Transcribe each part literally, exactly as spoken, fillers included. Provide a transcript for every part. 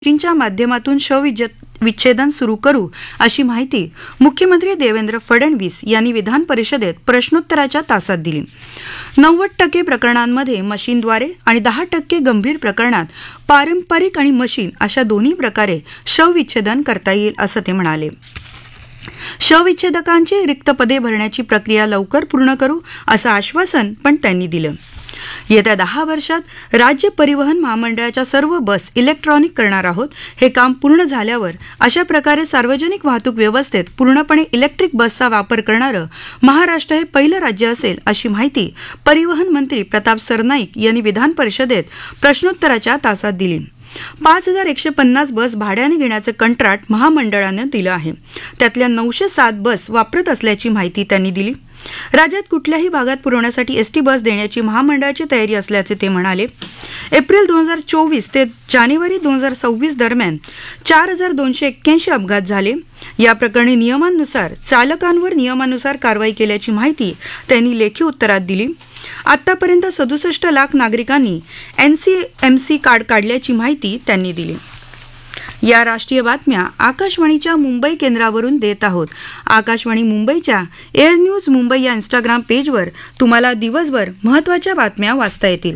च्या माध्यमातून शवविच्छेदन सुरू करू अशी माहिती मुख्यमंत्री देवेंद्र फडणवीस यांनी विधान परिषदेत प्रश्नोत्तराच्या तासात दिली. नव्वद टक्के प्रकरणांमध्ये मशीनद्वारे आणि दहा टक्के गंभीर प्रकरणात पारंपरिक आणि मशीन अशा दोन्ही प्रकारे शवविच्छेदन करता येईल असं ते म्हणाले. शवविच्छेदकांची रिक्त पदे भरण्याची प्रक्रिया लवकर पूर्ण करू असं आश्वासन पण त्यांनी दिलं. येत्या दहा वर्षात राज्य परिवहन महामंडळाच्या सर्व बस इलेक्ट्रॉनिक करणार आहोत. हे काम पूर्ण झाल्यावर अशा प्रकारे सार्वजनिक वाहतूक व्यवस्थेत पूर्णपणे इलेक्ट्रिक बसचा वापर करणारं महाराष्ट्र हे पहिलं राज्य असेल अशी माहिती परिवहन मंत्री प्रताप सरनाईक यांनी विधान परिषदेत प्रश्नोत्तराच्या तासात दिली. पाच हजार एकशे पन्नास बस भाड्याने घेण्याचं कंत्राट महामंडळानं दिलं आहे. त्यातल्या नऊशे सात बस वापरत असल्याची माहिती त्यांनी दिली. राज्यात कुठल्याही भागात पुरवण्यासाठी एसटी बस देण्याची महामंडळाची तयारी असल्याचे ते म्हणाले. एप्रिल दोन हजार चोवीस ते जानेवारी दोन हजार सव्वीस दरम्यान चार हजार दोनशे एक्क्याऐंशी अपघात झाले. या प्रकरणी नियमानुसार चालकांवर नियमानुसार कारवाई केल्याची माहिती त्यांनी लेखी उत्तरात दिली. आतापर्यंत सदुसष्ट लाख नागरिकांनी एनसीएमसी कार्ड काढल्याची माहिती त्यांनी दिली. या राष्ट्रीय बातम्या आकाशवाणीच्या मुंबई केंद्रावरून देत आहोत. आकाशवाणी मुंबईच्या एअर न्यूज मुंबई या इंस्टाग्राम पेजवर तुम्हाला दिवसभर महत्त्वाच्या बातम्या वाचता येतील.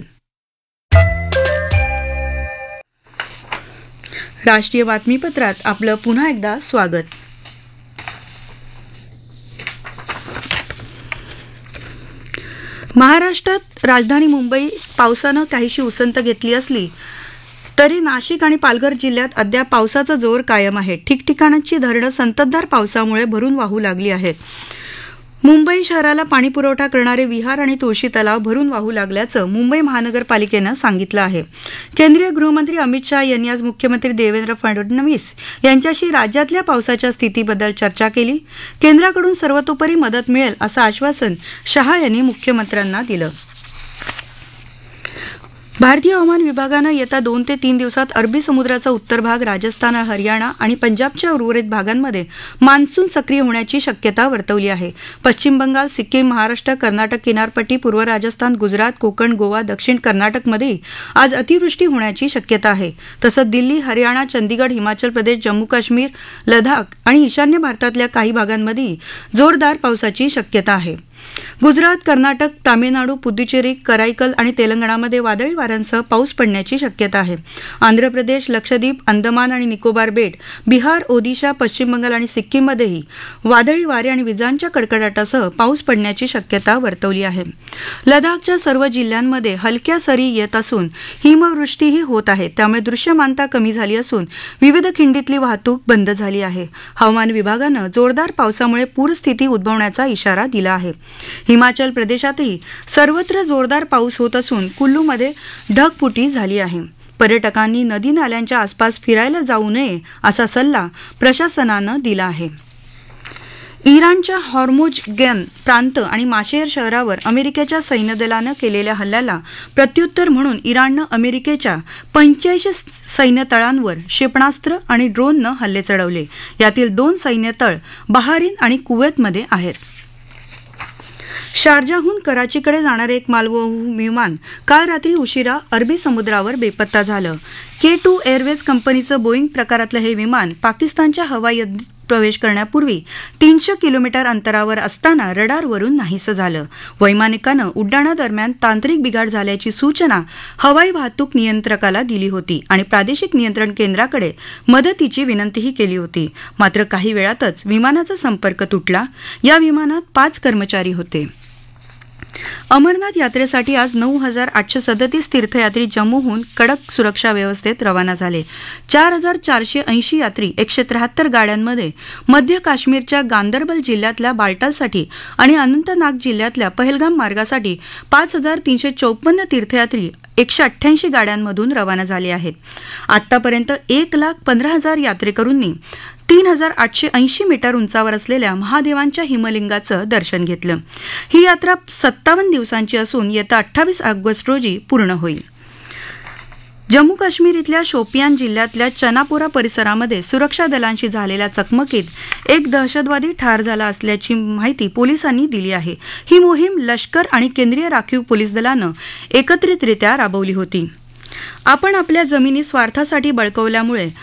राष्ट्रीय बातमीपत्रात आपलं पुन्हा एकदा स्वागत. महाराष्ट्रात राजधानी मुंबई पावसानं काहीशी उसंत घेतली असली तरी नाशिक आणि पालघर जिल्ह्यात अद्याप पावसाचा जोर कायम आहे. ठिकठिकाणची धरणं संततधार पावसामुळे भरून वाहू लागली आहेत. मुंबई शहराला पाणीपुरवठा करणारे विहार आणि तुळशी तलाव भरून वाहू लागल्याचं मुंबई महानगरपालिकेनं सांगितलं आहे. केंद्रीय गृहमंत्री अमित शाह यांनी आज मुख्यमंत्री देवेंद्र फडणवीस यांच्याशी राज्यातल्या पावसाच्या स्थितीबद्दल चर्चा केली. केंद्राकडून सर्वतोपरी मदत मिळेल असं आश्वासन शाह यांनी मुख्यमंत्र्यांना दिलं. भारतीय हवामान विभागानं येत्या दोन ते तीन दिवसात अरबी समुद्राचा उत्तर भाग, राजस्थान, हरियाणा आणि पंजाबच्या उर्वरित भागांमध्ये मान्सून सक्रिय होण्याची शक्यता वर्तवली आहे. पश्चिम बंगाल, सिक्कीम, महाराष्ट्र, कर्नाटक किनारपट्टी, पूर्व राजस्थान, गुजरात, कोकण, गोवा, दक्षिण कर्नाटकमध्येही आज अतिवृष्टी होण्याची शक्यता आहे. तसंच दिल्ली, हरियाणा, चंदीगड, हिमाचल प्रदेश, जम्मू काश्मीर, लडाख आणि ईशान्य भारतातल्या काही भागांमध्येही जोरदार पावसाची शक्यता आहे. गुजरात, कर्नाटक, तामिळनाडू, पुदुचेरी, कराईकल आणि तेलंगणामध्ये वादळी वाऱ्यांसह पाऊस पडण्याची शक्यता आहे. आंध्र प्रदेश, लक्षद्वीप, अंदमान आणि निकोबार बेट, बिहार, ओदिशा, पश्चिम बंगाल आणि सिक्कीममध्येही वादळी वारे आणि विजांच्या कडकडाटासह पाऊस पडण्याची शक्यता वर्तवली आहे. लडाखच्या सर्व जिल्ह्यांमध्ये हलक्या सरी येत असून हिमवृष्टीही होत आहे. त्यामुळे दृश्यमानता कमी झाली असून विविध खिंडीतली वाहतूक बंद झाली आहे. हवामान विभागानं जोरदार पावसामुळे पूरस्थिती उद्भवण्याचा इशारा दिला आहे. हिमाचल प्रदेशातही सर्वत्र जोरदार पाऊस होत असून कुल्लूमध्ये ढगफुटी झाली आहे. पर्यटकांनी नदी नाल्यांच्या आसपास फिरायला जाऊ नये असा सल्ला प्रशासनानं दिला आहे. इराणच्या हॉर्मुझगन प्रांत आणि माशेर शहरावर अमेरिकेच्या सैन्यदलानं केलेल्या हल्ल्याला प्रत्युत्तर म्हणून इराणनं अमेरिकेच्या पंच्याऐंशी सैन्यतळांवर क्षेपणास्त्र आणि ड्रोननं हल्ले चढवले. यातील दोन सैन्यतळ बहारीन आणि कुवेतमध्ये आहेत. शारजाहून कराचीकडे जाणारे एक मालवाहू विमान काल रात्री उशिरा अरबी समुद्रावर बेपत्ता झालं. के टू एअरवेज कंपनीचं बोईंग प्रकारातलं हे विमान पाकिस्तानच्या हवाई हद्दीत प्रवेश करण्यापूर्वी तीनशे किलोमीटर अंतरावर असताना रडारवरून नाहीसं झालं. वैमानिकानं उड्डाणादरम्यान तांत्रिक बिघाड झाल्याची सूचना हवाई वाहतूक नियंत्रकाला दिली होती आणि प्रादेशिक नियंत्रण केंद्राकडे मदतीची विनंतीही केली होती. मात्र काही वेळातच विमानाचा संपर्क तुटला. या विमानात पाच कर्मचारी होते. अमरनाथ यात्रेसाठी आज नऊ हजार आठशे सदतीस तीर्थयात्री जम्मूहून कडक सुरक्षा व्यवस्थेत रवाना झाले. चार हजार चारशे ऐंशी यात्री एकशे त्र्याहत्तर गाड्यांमध्ये मध्य काश्मीरच्या गांदरबल जिल्ह्यातल्या बाल्टालसाठी आणि अनंतनाग जिल्ह्यातल्या पहलगाम मार्गासाठी पाच हजार तीनशे चौपन्न तीर्थयात्री एकशे अठ्ठ्याऐंशी गाड्यांमधून रवाना झाले आहेत. आतापर्यंत एक लाख पंधरा हजार यात्रेकरूंनी तीन हजार आठशे ऐंशी मीटर उंचावर असलेल्या महादेवांच्या हिमलिंगाचं दर्शन घेतलं. ही यात्रा सत्तावन्न दिवसांची असून येत्या अठ्ठावीस ऑगस्ट रोजी पूर्ण होईल. जम्मू काश्मीर इथल्या शोपियान जिल्ह्यातल्या चनापोरा परिसरामध्ये सुरक्षा दलांशी झालेल्या चकमकीत एक दहशतवादी ठार झाला असल्याची माहिती पोलिसांनी दिली आहे. ही मोहीम लष्कर आणि केंद्रीय राखीव पोलीस दलानं एकत्रितरित्या राबवली होती. आपण आपल्या जमिनी स्वार्थासाठी बळकवल्यामुळे